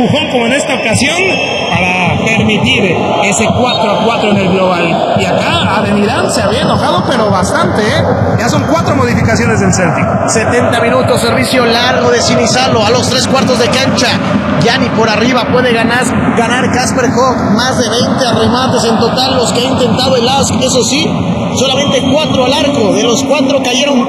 empujón como en esta ocasión para permitir ese 4-4 en el global. Y acá Ademir se había enojado, pero bastante, Ya son 4 modificaciones del Celtic. 70 minutos, servicio largo de Sinisalo a los 3/4 de cancha. Ya ni por arriba puede ganar Kasper Hogg. Más de 20 remates en total los que ha intentado el LASK. Eso sí, solamente 4 al arco. De los 4 cayeron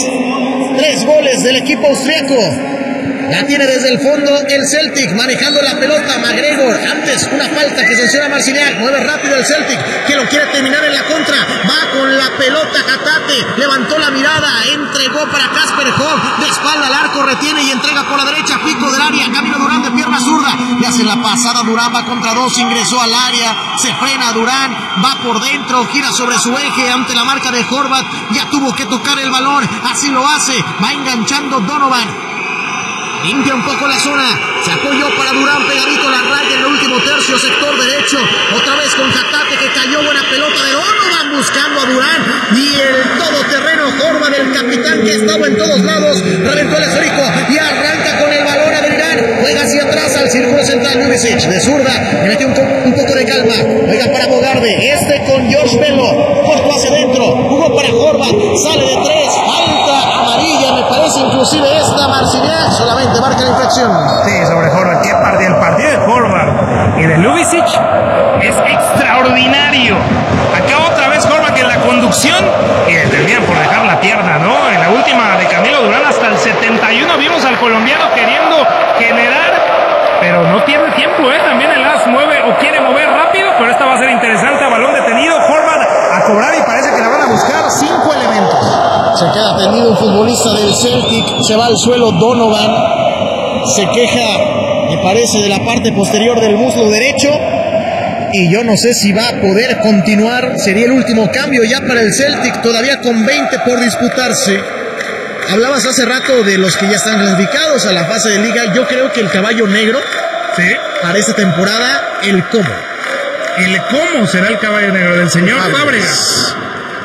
3 goles del equipo austriaco. La tiene desde el fondo el Celtic, manejando la pelota McGregor. Antes una falta que sanciona Marciniak. Mueve rápido el Celtic, que lo quiere terminar en la contra. Va con la pelota Hatate. Levantó la mirada, entregó para Kasper Hogg. De espalda al arco, retiene y entrega por la derecha. Pico del área, camino Durán de pierna zurda. Le hace la pasada, Durán va contra 2, ingresó al área. Se frena Durán, va por dentro, gira sobre su eje ante la marca de Horvath. Ya tuvo que tocar el balón, así lo hace. Va enganchando Donovan. Limpia un poco la zona, se apoyó para Durán, pegadito la raya en el último tercio, sector derecho, otra vez con Hatate que cayó, buena pelota de Donovan buscando a Durán, y el todoterreno Horvath, el capitán que estaba en todos lados, reventó el esférico y arranca con el balón a Adrián, juega hacia atrás al círculo central, Ljubicic, de zurda, le metió un poco de calma, juega para Bogarde, con George Bello, corto hacia adentro, jugó para Horvath, sale de 3, falta amarilla, me parece inclusive esta Marciniak, solamente marca la infracción. Sí, sobre Horvath. ¿Qué partido? El partido de Horvath y de Ljubicic es extraordinario. Acá otra vez Horvath en la conducción y le terminan por dejar la pierna, ¿no? En la última de Camilo Durán hasta el 71 vimos al colombiano queriendo generar, pero no pierde tiempo, También el LASK mueve o quiere mover rápido, pero esta va a ser interesante. A balón detenido, Horvath a cobrar y parece que la van a buscar. 5 elementos. Se queda tendido un futbolista del Celtic, se va al suelo Donovan. Se queja, me parece, de la parte posterior del muslo derecho. Y yo no sé si va a poder continuar. Sería el último cambio ya para el Celtic, todavía con 20 por disputarse. Hablabas hace rato de los que ya están clasificados a la fase de liga. Yo creo que el caballo negro, para esta temporada, el Como. ¿El cómo será el caballo negro del señor Fábregas?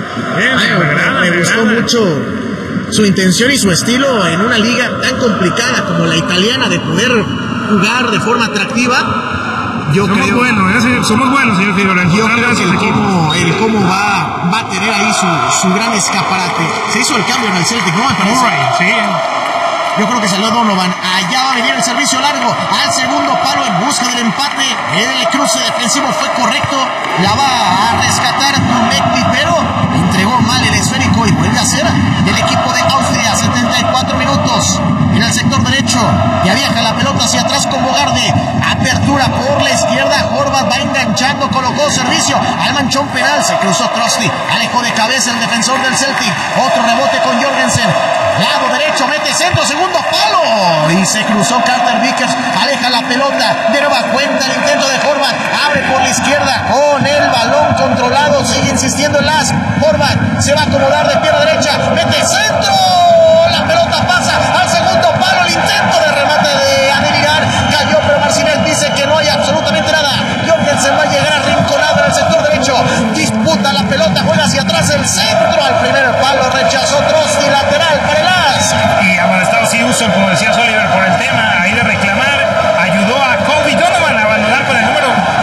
Me gustó mucho su intención y su estilo en una liga tan complicada como la italiana, de poder jugar de forma atractiva. Somos buenos, señor Figueroa. Yo creo que el cómo va a tener ahí su gran escaparate. Se hizo el cambio en el Celtic, ¿no? Sí. Yo creo que salió Donovan. Allá va a venir el servicio largo al segundo palo en busca del empate. El cruce defensivo fue correcto. La va a rescatar Dumetti, pero entregó mal el esférico y vuelve a ser el equipo de Austria. 74 minutos en el sector derecho. Ya viaja la pelota hacia atrás con Bogarde. Apertura por la izquierda. Horvath va enganchando, colocó servicio al manchón penal. Se cruzó Trosty. Alejó de cabeza el defensor del Celtic. Otro rebote con Jorgensen. Lado derecho, mete centro, segundo palo. Y se cruzó Carter Vickers. Aleja la pelota. De nueva cuenta el intento de Horvath. Abre por la izquierda con el balón controlado. Sigue insistiendo el LASK. Horvath se va a acomodar de pierna derecha. Mete centro. La pelota pasa al segundo palo. El intento de remate de Adelirar cayó, pero Marciniak dice que no hay absolutamente nada. Jorgensen va a llegar arrinconado en el sector derecho. Disputa la pelota, juega hacia atrás el centro. Al primer palo rechazó Trosty, lateral para el LASK. Y amonestado sí Houston, como decía Oliver, por el tema ahí de reclamar. Ayudó a Kobe Donovan a abandonar con el número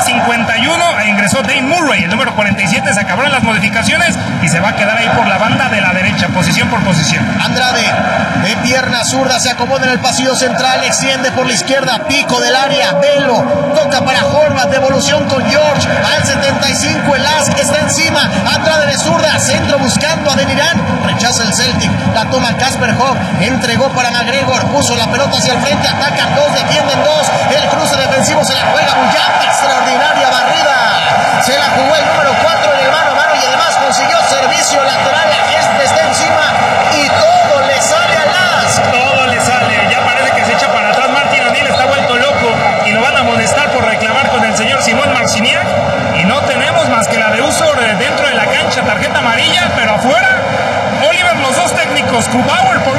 51. Ingresó Dane Murray, el número 47. Se acabaron las modificaciones y se va a quedar ahí por la banda de la derecha, posición por posición. Andrade, de pierna zurda, se acomoda en el pasillo central, extiende por la izquierda, pico del área, Velo, toca para Horvath, devolución con George, al 75, el LASK está encima, Andrade de zurda, centro buscando a Delirán, rechaza el Celtic, la toma Kasper Hogg, entregó para McGregor, puso la pelota hacia el frente, atacan 2, defienden 2, el cruce defensivo se la juega Bullap, extraordinaria barrida, se la jugó el número 4 en el mano a mano y además consiguió servicio lateral, está encima y todo le sale al LASK. Todo le sale, ya parece que se echa para atrás. Martin O'Neill está vuelto loco y lo van a amonestar por reclamar con el señor Simón Marciniak. Y no tenemos más que la de uso dentro de la cancha, tarjeta amarilla, pero afuera, Oliver, los dos técnicos, Kubauer por